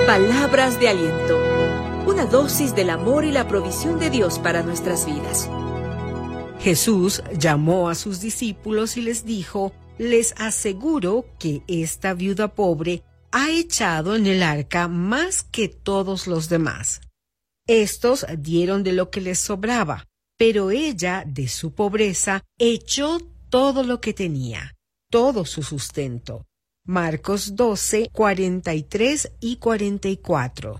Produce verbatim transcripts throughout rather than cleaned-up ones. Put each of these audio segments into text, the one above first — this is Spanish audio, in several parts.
Palabras de aliento. Una dosis del amor y la provisión de Dios para nuestras vidas. Jesús llamó a sus discípulos y les dijo: les aseguro que esta viuda pobre ha echado en el arca más que todos los demás. Estos dieron de lo que les sobraba, pero ella, de su pobreza, echó todo lo que tenía, todo su sustento. Marcos doce, cuarenta y tres y cuarenta y cuatro.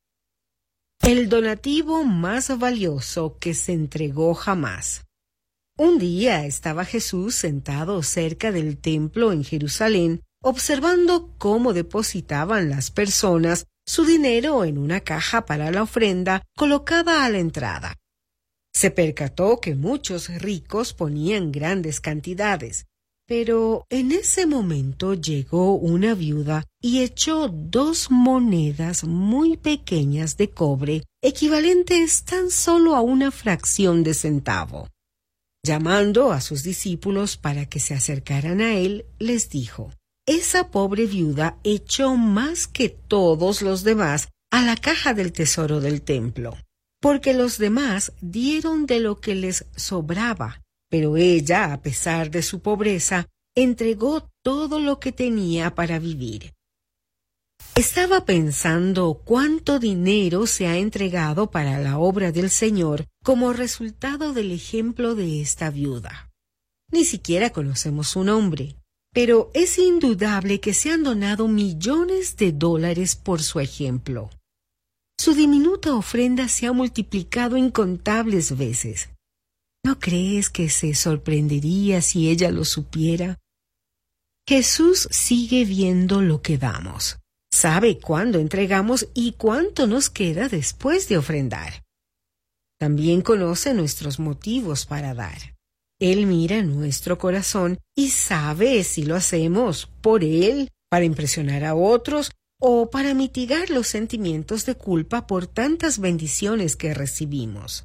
El donativo más valioso que se entregó jamás. Un día estaba Jesús sentado cerca del templo en Jerusalén, observando cómo depositaban las personas su dinero en una caja para la ofrenda colocada a la entrada. Se percató que muchos ricos ponían grandes cantidades, pero en ese momento llegó una viuda y echó dos monedas muy pequeñas de cobre, equivalentes tan solo a una fracción de centavo. Llamando a sus discípulos para que se acercaran a él, les dijo: esa pobre viuda echó más que todos los demás a la caja del tesoro del templo, porque los demás dieron de lo que les sobraba, pero ella, a pesar de su pobreza, entregó todo lo que tenía para vivir. Estaba pensando cuánto dinero se ha entregado para la obra del Señor como resultado del ejemplo de esta viuda. Ni siquiera conocemos su nombre, pero es indudable que se han donado millones de dólares por su ejemplo. Su diminuta ofrenda se ha multiplicado incontables veces. ¿No crees que se sorprendería si ella lo supiera? Jesús sigue viendo lo que damos. Sabe cuándo entregamos y cuánto nos queda después de ofrendar. También conoce nuestros motivos para dar. Él mira nuestro corazón y sabe si lo hacemos por Él, para impresionar a otros o para mitigar los sentimientos de culpa por tantas bendiciones que recibimos.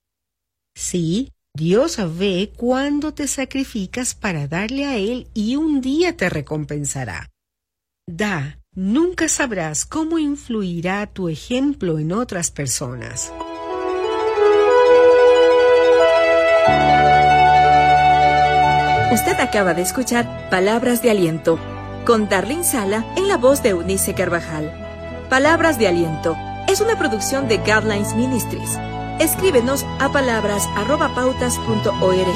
Sí, Dios ve cuándo te sacrificas para darle a Él y un día te recompensará. Da, nunca sabrás cómo influirá tu ejemplo en otras personas. Usted acaba de escuchar Palabras de Aliento, con Darlene Sala en la voz de Eunice Carvajal. Palabras de Aliento es una producción de Guidelines Ministries. Escríbenos a palabras arroba pautas punto org.